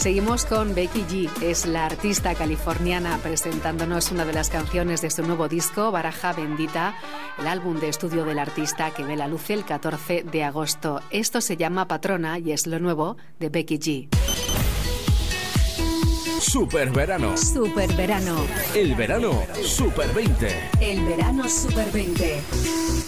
Seguimos con Becky G. Es la artista californiana presentándonos una de las canciones de su nuevo disco, Baraja Bendita, el álbum de estudio del artista que ve la luz el 14 de agosto. Esto se llama Patrona y es lo nuevo de Becky G. Super verano. Super verano. El verano Super 20. El verano Super 20.